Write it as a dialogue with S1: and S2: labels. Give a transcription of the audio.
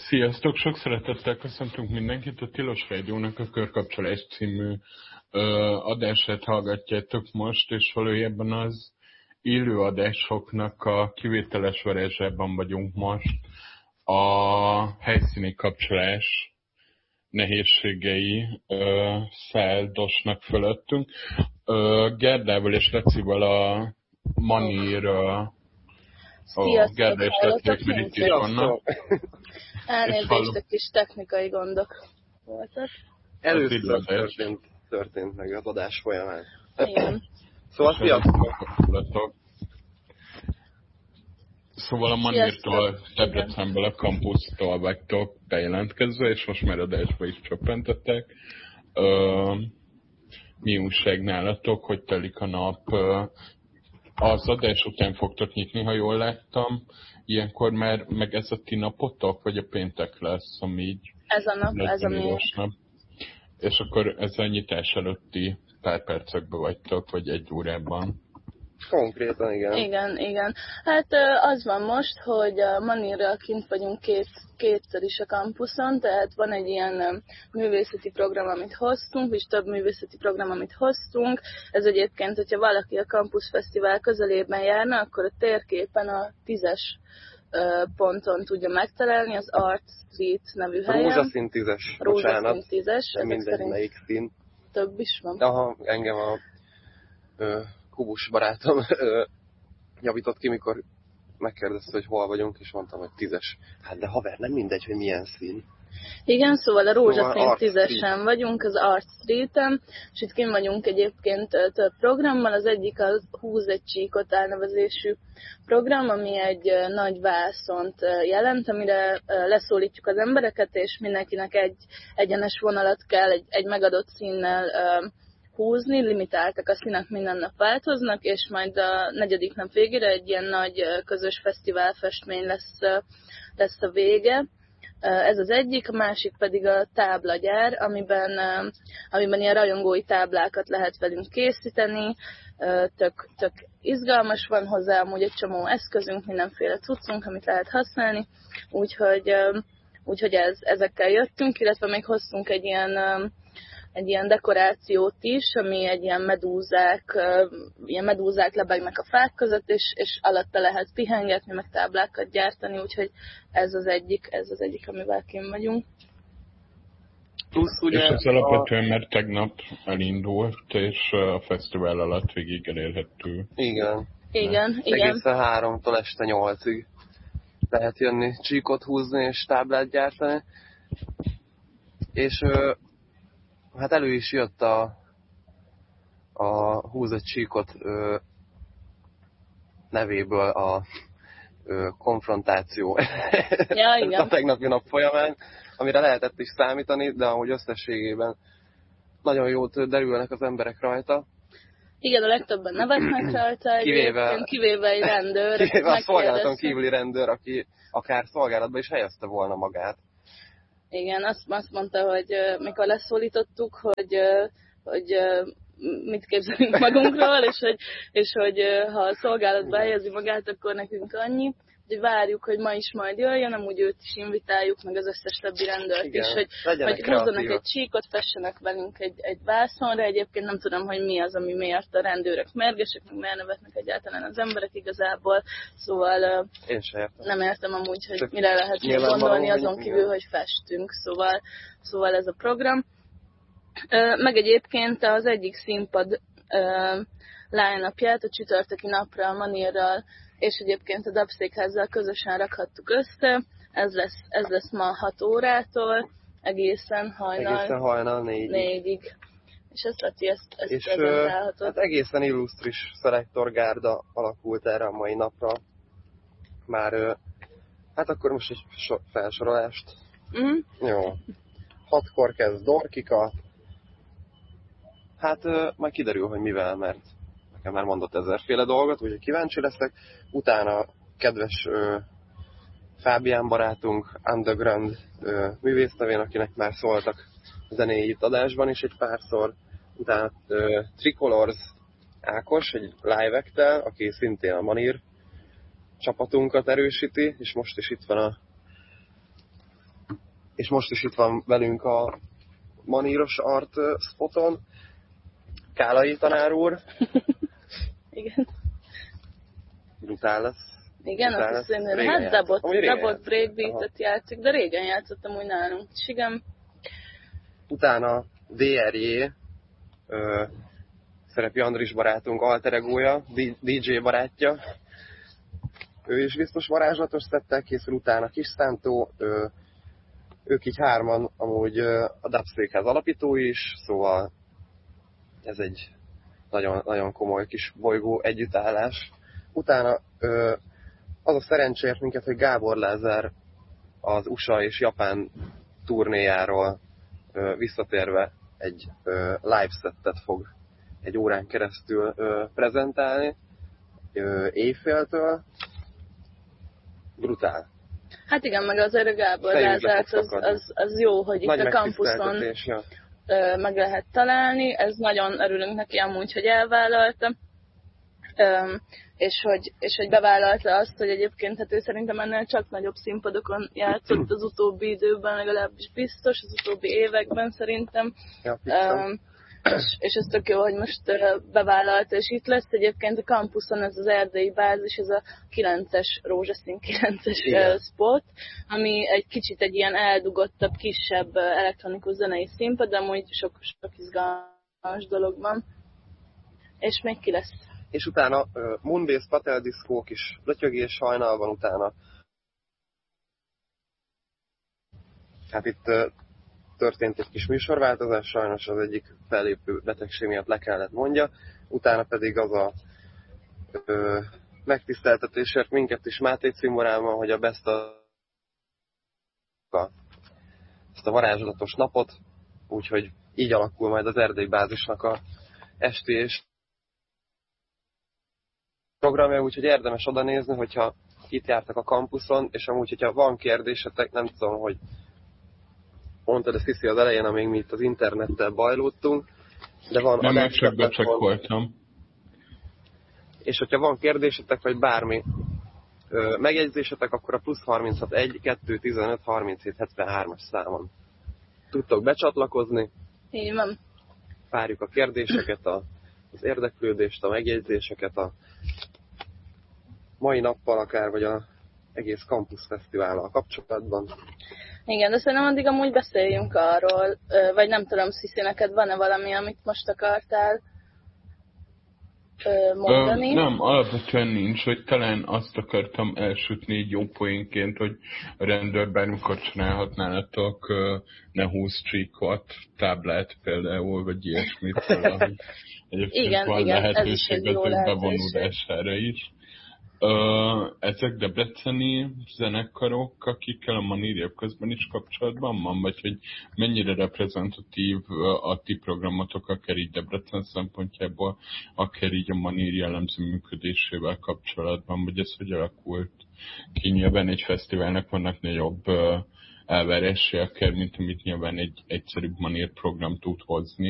S1: Sziasztok! Sok szeretettel köszöntünk mindenkit. A Tilos Rádiónak a Körkapcsolás című adását hallgatjátok most, és valójában az élő adásoknak a kivételes varázsában vagyunk most. A helyszíni kapcsolás nehézségei száldosnak fölöttünk. Gerdával és Lacival a Maniről. Gerda és Laciék meg itt is vannak.
S2: Elnézést, a kis technikai gondok voltak.
S3: Először történt meg az adás folyamán.
S2: Igen.
S3: Szóval sziasztok!
S1: Szóval a Manírtól, Debrecenből, a kampusztól vagytok bejelentkezve, és most már adásba is csöppentettek. Mi újság nálatok, hogy telik a nap? Az adás után fogtok nyitni, ha jól láttam. Ilyenkor már meg ez a ti napotok, vagy a péntek lesz, ami így...
S2: Ez a nap, ez a mi.
S1: És akkor ez a nyitás előtti pár percekben vagytok, vagy egy órában?
S3: Konkrétan, igen.
S2: Igen. Hát az van most, hogy a Manírral kint vagyunk kétszer is a kampuszon, tehát van egy ilyen művészeti program, amit hoztunk, és több művészeti program, amit hoztunk. Ez egyébként, hogyha valaki a Campus Fesztivál közelében járna, akkor a térképen a 10-es ponton tudja megtalálni, az Art Street nevű helyen.
S3: Rózsaszín 10-es, bocsánat.
S2: Rózsaszín 10-es.
S3: Mindegy, melyik szín.
S2: Több is van.
S3: Aha, engem a kubus barátom javított ki, mikor megkérdezte, hogy hol vagyunk, és mondtam, hogy 10-es. Hát de haver, nem mindegy, hogy milyen szín.
S2: Igen, szóval a Rózsaszín 10-esen vagyunk, az Art Street-en, és itt kint vagyunk egyébként több programmal. Az egyik a Húz egy csíkot elnevezésű program, ami egy nagy vászont jelent, amire leszólítjuk az embereket, és mindenkinek egy egyenes vonalat kell egy megadott színnel húzni, limitáltak a színek, minden nap változnak, és majd a 4. nap végére egy ilyen nagy közös fesztiválfestmény lesz a vége. Ez az egyik, a másik pedig a táblagyár, amiben ilyen rajongói táblákat lehet velünk készíteni. Tök izgalmas, van hozzá amúgy egy csomó eszközünk, mindenféle cuccunk, amit lehet használni, úgyhogy ezekkel jöttünk, illetve még hoztunk egy ilyen dekorációt is, ami egy ilyen medúzák lebegnek a fák között, és alatta lehet pihengetni, meg táblákat gyártani, úgyhogy ez az egyik, amivel kint vagyunk.
S3: Plusz, ugye,
S1: és ez alapvetően, mert tegnap elindult, és a fesztivál alatt végig elérhető.
S3: Igen.
S2: Egészen
S3: 3-tól este 8-ig lehet jönni, csíkot húzni és táblát gyártani. És hát elő is jött a Húz egy csíkot nevéből a konfrontáció.
S2: Ja, igen.
S3: A tegnapi nap folyamán, amire lehetett is számítani, de ahogy összességében nagyon jót derülnek az emberek rajta.
S2: Igen, a legtöbben nevetnek rajta, kivéve egy rendőr.
S3: Kivéve a szolgálaton kívüli rendőr, aki akár szolgálatban is helyezte volna magát.
S2: Igen, azt mondta, hogy mikor leszólítottuk, hogy mit képzelünk magunkról, és hogy ha a szolgálatba helyezi magát, akkor nekünk annyi, hogy várjuk, hogy ma is majd jöjjön, amúgy őt is invitáljuk, meg az összes többi rendőrt is, hogy hozzanak egy csíkot, fessenek velünk egy vászonra. Egyébként nem tudom, hogy mi az, ami miért a rendőrök mérgesek, meg miért nevetnek egyáltalán az emberek igazából, szóval nem értem amúgy, hogy mire lehet gondolni azon kívül, hogy festünk, szóval ez a program. Meg egyébként az egyik színpad line-upját a csütörtöki napra a Manírral és egyébként a Dabszékházzal közösen rakhattuk össze. Ez lesz ma 6 órától, egészen hajnal 4-ig. És ezt Laci, ezt prezentálhatod.
S3: Hát egészen illusztris szelektorgárda alakult erre a mai napra. Már, hát akkor most egy felsorolást.
S2: Mm.
S3: Jó. 6-kor kezd Dorkika. Hát majd kiderül, hogy mivel, mert nekem már mondott 1000-féle dolgot, úgyhogy kíváncsi leszek. Utána kedves Fábián barátunk, Underground művésznevén, akinek már szóltak zenéi itt adásban is egy párszor. Utána Tricolors Ákos, egy live act-tel, aki szintén a Manír csapatunkat erősíti, és most is itt van És most is itt van velünk a maníros art spoton Kálai tanár úr.
S2: Igen.
S3: Brutál lesz.
S2: Igen, azt hiszem, hát dabot breakbeatet játszik, de régen játszottam úgy nálunk is, igen.
S3: Utána DRJ, Szerepi Andris barátunk alter egója, DJ barátja. Ő is biztos varázslatos szettel készül, utána Kis Szántó, ők így hárman amúgy a Dubszékház alapítói is, szóval ez egy nagyon, nagyon komoly kis bolygó együttállás. Utána az a szerencsért minket, hogy Gábor Lázár az USA és Japán turnéjáról visszatérve egy live settet fog egy órán keresztül prezentálni, éjféltől. Brutál.
S2: Hát igen, meg azért a Gábor Lázárt az jó, hogy itt a kampuszon meg lehet találni. Ez nagyon örülünk neki amúgy, hogy elvállalta. És hogy bevállalta azt, hogy egyébként hát ő szerintem ennél csak nagyobb színpadokon játszott az utóbbi időben, legalábbis biztos, az utóbbi években szerintem.
S3: Ja,
S2: és ez tök jó, hogy most bevállalta, és itt lesz egyébként a kampuszon ez az erdélyi bázis, ez a 9-es, rózsaszín 9-es spot, ami egy kicsit egy ilyen eldugottabb, kisebb elektronikus zenei színpad, de amúgy sok izgalmas dolog van. És még ki lesz?
S3: És utána Moonbase Patel Disco, kis lötyögés hajnalban utána. Hát itt történt egy kis műsorváltozás, sajnos az egyik fellépő betegség miatt le kellett mondja. Utána pedig az a megtiszteltetésért minket is Máté cimborában, hogy ezt a varázslatos napot, úgyhogy így alakul majd az erdélyi bázisnak a esti és programja, úgyhogy érdemes oda nézni, hogyha itt jártak a kampuszon, és amúgy, hogyha van kérdésetek, nem tudom, hogy mondtad ezt Sziszi az elején, amíg mi itt az internettel bajlódtunk, de van
S1: nem, csak becsekkoltam.
S3: És hogyha van kérdésetek, vagy bármi megjegyzésetek, akkor a +36 1 2 15 37 73-as számon tudtok becsatlakozni.
S2: Így van.
S3: Várjuk a kérdéseket, az érdeklődést, a megjegyzéseket a mai nappal akár, vagy az egész Campus Fesztivállal kapcsolatban.
S2: Igen, de szerintem addig amúgy beszéljünk arról, vagy nem tudom, Sziszi, neked van-e valami, amit most akartál mondani?
S1: Nem, alapvetően nincs, hogy talán azt akartam elsütni egy jó poénként, hogy a rendőr bármikor csinálhatnálatok ne húsz csíkot, táblát például, vagy ilyesmit, valahogy egyébként
S2: igen,
S1: van
S2: igen,
S1: lehetőség az bevonódására is. Ezek debreceni zenekarok, akikkel a Maníria közben is kapcsolatban van, vagy hogy mennyire reprezentatív a ti programotok, akár így Debrecen szempontjából, akár így a Maníria jellemző működésével kapcsolatban, vagy ez hogy alakult ki? Nyilván egy fesztiválnak vannak nagyobb elvárási akár, mint amit nyilván egy egyszerűbb Manír program tud hozni.